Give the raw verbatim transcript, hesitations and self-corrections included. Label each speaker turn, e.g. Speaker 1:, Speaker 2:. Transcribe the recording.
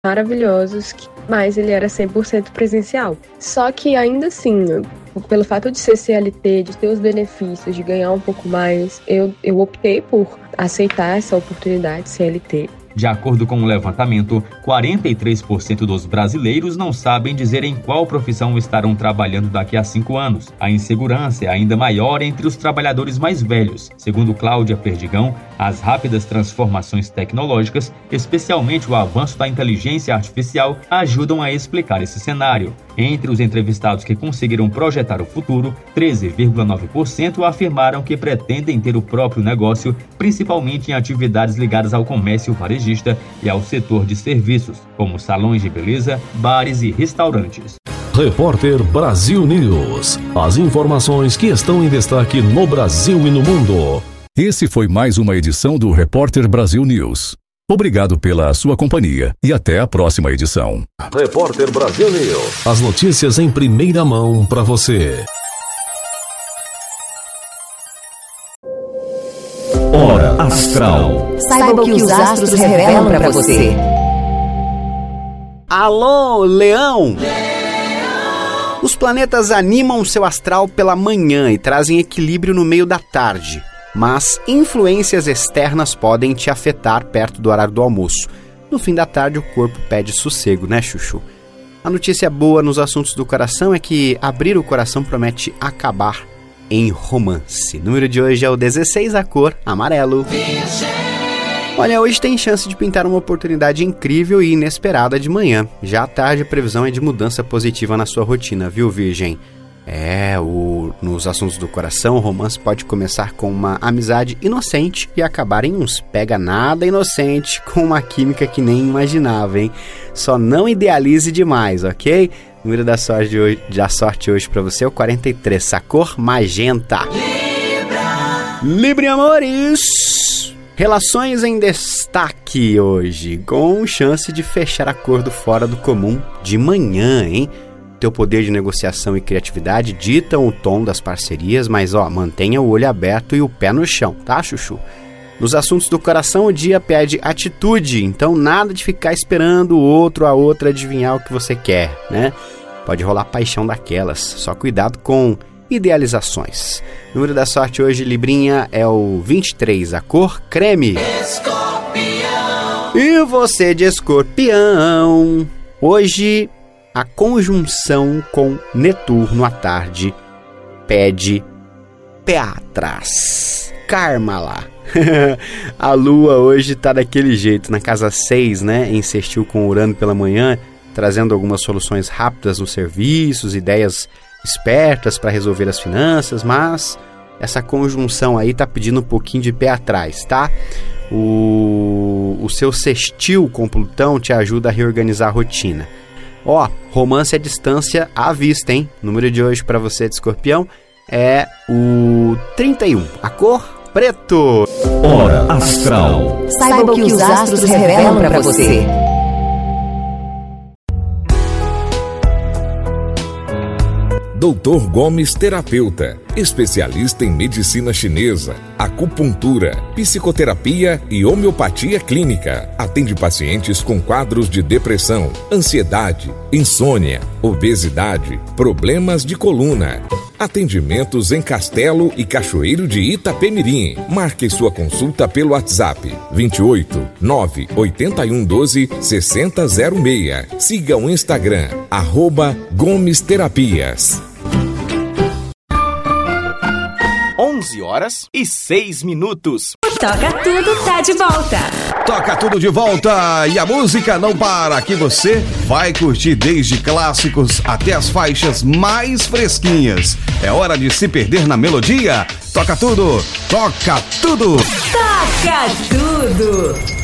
Speaker 1: maravilhosos, mas ele era cem por cento presencial. Só que ainda assim, pelo fato de ser C L T, de ter os benefícios, de ganhar um pouco mais, eu, eu optei por aceitar essa oportunidade C L T.
Speaker 2: De acordo com o levantamento, quarenta e três por cento dos brasileiros não sabem dizer em qual profissão estarão trabalhando daqui a cinco anos. A insegurança é ainda maior entre os trabalhadores mais velhos. Segundo Cláudia Perdigão, as rápidas transformações tecnológicas, especialmente o avanço da inteligência artificial, ajudam a explicar esse cenário. Entre os entrevistados que conseguiram projetar o futuro, treze vírgula nove por cento afirmaram que pretendem ter o próprio negócio, principalmente em atividades ligadas ao comércio varejista e ao setor de serviços, como salões de beleza, bares e restaurantes.
Speaker 3: Repórter Brasil News. As informações que estão em destaque no Brasil e no mundo.
Speaker 4: Esse foi mais uma edição do Repórter Brasil News. Obrigado pela sua companhia e até a próxima edição.
Speaker 3: Repórter Brasil News. As notícias em primeira mão para você. Hora Astral.
Speaker 5: Saiba o que os astros revelam para você.
Speaker 6: Alô, Leão! Os planetas animam seu astral pela manhã e trazem equilíbrio no meio da tarde. Mas influências externas podem te afetar perto do horário do almoço. No fim da tarde o corpo pede sossego, né, Chuchu? A notícia boa nos assuntos do coração é que abrir o coração promete acabar em romance. O número de hoje é o dezesseis, a cor amarelo. Olha, hoje tem chance de pintar uma oportunidade incrível e inesperada de manhã. Já à tarde a previsão é de mudança positiva na sua rotina, viu, Virgem? É, o, nos assuntos do coração, o romance pode começar com uma amizade inocente e acabar em uns pega nada inocente com uma química que nem imaginava, hein? Só não idealize demais, ok? O número da sorte de hoje, da sorte hoje pra você é o quarenta e três, a cor magenta. Libra! Libra, amores! Relações em destaque hoje, com chance de fechar acordo fora do comum de manhã, hein? Teu poder de negociação e criatividade ditam o tom das parcerias, mas ó, mantenha o olho aberto e o pé no chão, tá, Chuchu? Nos assuntos do coração, o dia pede atitude, então nada de ficar esperando o outro, a outra adivinhar o que você quer, né? Pode rolar paixão daquelas, só cuidado com idealizações. O número da sorte hoje, Librinha, é o vinte e três, a cor creme. Escorpião! E você de escorpião, hoje a conjunção com Netuno à tarde pede pé atrás. Karma lá. A lua hoje tá daquele jeito, na casa seis, né? Em sextil com Urano pela manhã, trazendo algumas soluções rápidas nos serviços, ideias espertas para resolver as finanças, mas essa conjunção aí tá pedindo um pouquinho de pé atrás, tá? O, o seu sextil com Plutão te ajuda a reorganizar a rotina. Ó, romance à distância à vista, hein? O número de hoje para você de escorpião é o trinta e um, a cor preto.
Speaker 3: Hora Astral.
Speaker 5: Saiba o que os astros revelam para você.
Speaker 7: doutor Gomes Terapeuta, especialista em medicina chinesa, acupuntura, psicoterapia e homeopatia clínica. Atende pacientes com quadros de depressão, ansiedade, insônia, obesidade, problemas de coluna. Atendimentos em Castelo e Cachoeiro de Itapemirim. Marque sua consulta pelo WhatsApp vinte e oito, nove oito um, doze, seis zero zero seis. Siga o Instagram, arroba Gomes Terapias.
Speaker 6: onze horas e seis minutos.
Speaker 8: Toca Tudo tá de volta.
Speaker 9: Toca Tudo de volta e a música não para. Aqui você vai curtir desde clássicos até as faixas mais fresquinhas. É hora de se perder na melodia. Toca Tudo, toca tudo.
Speaker 8: Toca Tudo.